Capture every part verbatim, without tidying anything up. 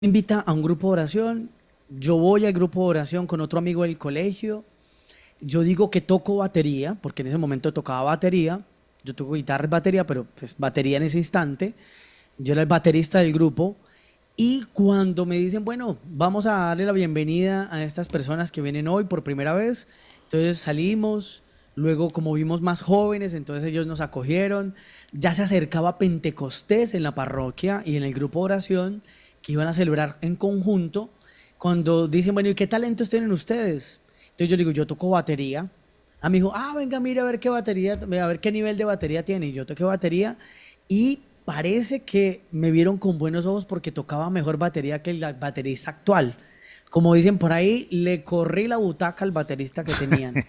Me invita a un grupo de oración, yo voy al grupo de oración con otro amigo del colegio, yo digo que toco batería, porque en ese momento tocaba batería, yo toco guitarra y batería, pero pues batería en ese instante, yo era el baterista del grupo, y cuando me dicen, bueno, vamos a darle la bienvenida a estas personas que vienen hoy por primera vez, entonces salimos, luego como vimos más jóvenes, entonces ellos nos acogieron, ya se acercaba Pentecostés en la parroquia y en el grupo de oración que iban a celebrar en conjunto, cuando dicen, bueno, ¿y qué talentos tienen ustedes? Entonces yo digo, yo toco batería. Ah, me dijo, ah, venga, mira a ver qué batería, a ver qué nivel de batería tiene. Y yo toqué batería y parece que me vieron con buenos ojos porque tocaba mejor batería que el baterista actual. Como dicen por ahí, le corrí la butaca al baterista que tenían.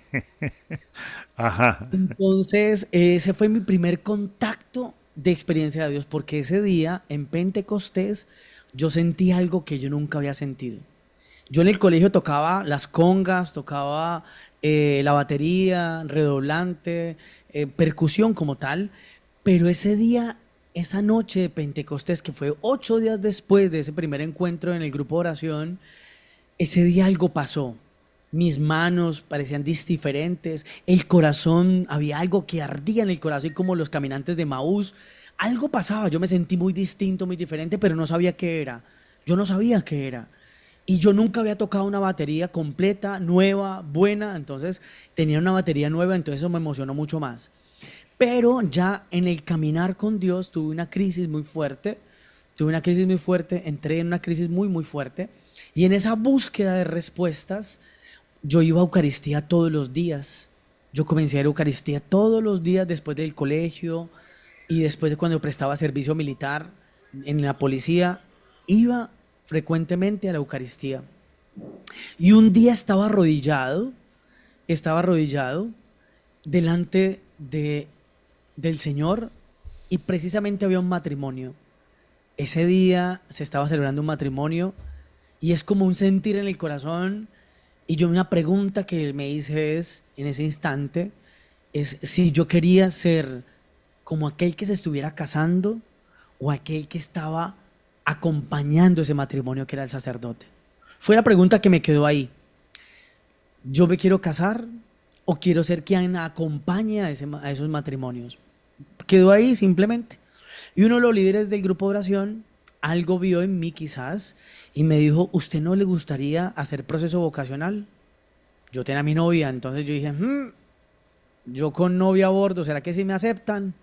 Ajá. Entonces, ese fue mi primer contacto de experiencia de Dios, porque ese día en Pentecostés yo sentí algo que yo nunca había sentido. Yo en el colegio tocaba las congas, tocaba eh, la batería, redoblante, eh, percusión como tal, pero ese día, esa noche de Pentecostés, que fue ocho días después de ese primer encuentro en el grupo de oración, ese día algo pasó. Mis manos parecían dis- diferentes, el corazón, había algo que ardía en el corazón, como los caminantes de Maús. Algo pasaba, yo me sentí muy distinto, muy diferente, pero no sabía qué era. Yo no sabía qué era. Y yo nunca había tocado una batería completa, nueva, buena, entonces tenía una batería nueva, entonces eso me emocionó mucho más. Pero ya en el caminar con Dios tuve una crisis muy fuerte, tuve una crisis muy fuerte, entré en una crisis muy, muy fuerte. Y en esa búsqueda de respuestas, yo iba a Eucaristía todos los días. Yo comencé a ir a Eucaristía todos los días después del colegio y después de cuando prestaba servicio militar en la policía, iba frecuentemente a la Eucaristía. Y un día estaba arrodillado, estaba arrodillado delante de, del Señor y precisamente había un matrimonio. Ese día se estaba celebrando un matrimonio y es como un sentir en el corazón. Y yo una pregunta que me hice es, en ese instante, es si yo quería ser como aquel que se estuviera casando o aquel que estaba acompañando ese matrimonio que era el sacerdote. Fue la pregunta que me quedó ahí. ¿Yo me quiero casar o quiero ser quien acompañe a, ese a esos matrimonios? Quedó ahí simplemente. Y uno de los líderes del grupo de oración algo vio en mí quizás y me dijo, ¿usted no le gustaría hacer proceso vocacional? Yo tenía a mi novia, entonces yo dije, "Hmm, yo con novia a bordo, ¿será que sí me aceptan?"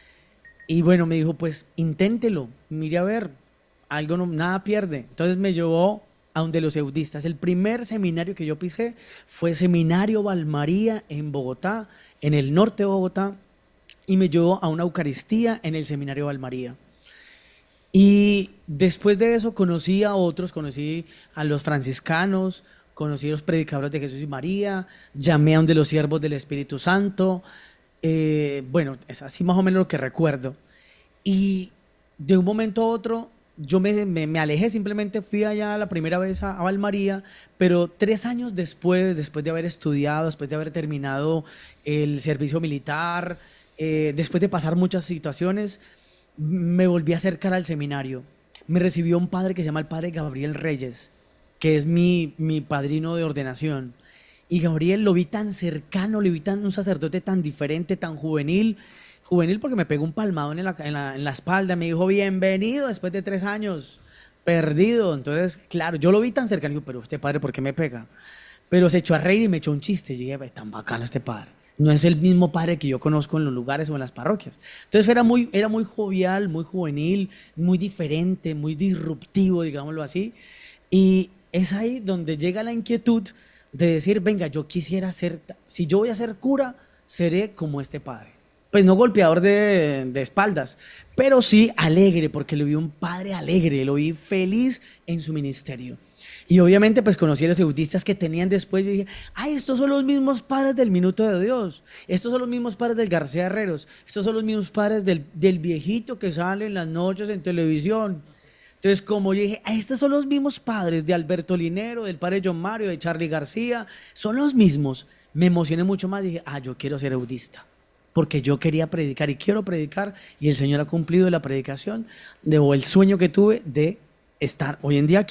Y bueno, me dijo, pues inténtelo, mire a ver, algo no, nada pierde. Entonces me llevó a donde los eudistas. El primer seminario que yo pisé fue Seminario Valmaría en Bogotá, en el norte de Bogotá, y me llevó a una Eucaristía en el Seminario Valmaría. Y después de eso conocí a otros, conocí a los franciscanos, conocí a los predicadores de Jesús y María, llamé a un de los siervos del Espíritu Santo. Eh, bueno, es así más o menos lo que recuerdo. Y de un momento a otro, yo me, me, me alejé, simplemente fui allá la primera vez a, a Valmaría, pero tres años después, después de haber estudiado, después de haber terminado el servicio militar, eh, después de pasar muchas situaciones, me volví a acercar al seminario. Me recibió un padre que se llama el padre Gabriel Reyes, que es mi, mi padrino de ordenación. Y Gabriel lo vi tan cercano, lo vi tan un sacerdote tan diferente, tan juvenil. Juvenil porque me pegó un palmadón en la, en la, en la espalda. Me dijo, bienvenido después de tres años, perdido. Entonces, claro, yo lo vi tan cercano. Y digo, pero este padre, ¿por qué me pega? Pero se echó a reír y me echó un chiste. Yo dije, "Ve, tan bacano este padre. No es el mismo padre que yo conozco en los lugares o en las parroquias." Entonces era muy, era muy jovial, muy juvenil, muy diferente, muy disruptivo, digámoslo así. Y es ahí donde llega la inquietud de decir, venga, yo quisiera ser, si yo voy a ser cura, seré como este padre. Pues no golpeador de, de espaldas, pero sí alegre, porque lo vi un padre alegre, lo vi feliz en su ministerio. Y obviamente pues conocí a los eudistas que tenían después, yo dije, ay, estos son los mismos padres del Minuto de Dios, estos son los mismos padres del García Herreros, estos son los mismos padres del, del viejito que sale en las noches en televisión. Entonces, como yo dije, "Ah, estos son los mismos padres de Alberto Linero, del padre John Mario, de Charlie García, son los mismos." Me emocioné mucho más y dije, ah, yo quiero ser eudista. Porque yo quería predicar y quiero predicar y el Señor ha cumplido la predicación de, o el sueño que tuve de estar hoy en día